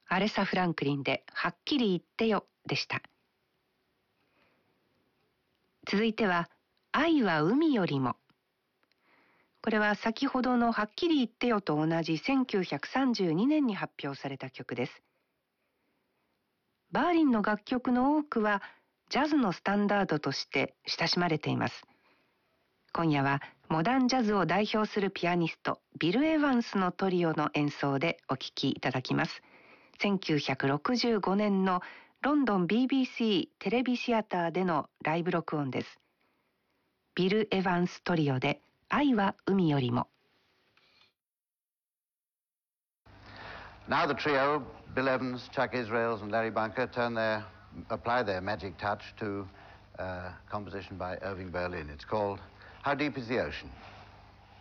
アレサ・フランクリンではっきり言ってよでした。続いては愛は海よりも。これは先ほどのはっきり言ってよと同じ1932年に発表された曲です。バーリンの楽曲の多くはジャズのスタンダードとして親しまれています。今夜はモダンジャズを代表するピアニストビル・エヴァンスのトリオの演奏でお聴きいただきます。1965年のロンドン BBC テレビシアターでのライブ録音です。ビル・エヴァンストリオで愛は海よりも。 Now the trio, Bill Evans, Chuck Israels and Larry Bunker, apply their magic touch to a composition by Irving Berlin. It's called How Deep is the Ocean?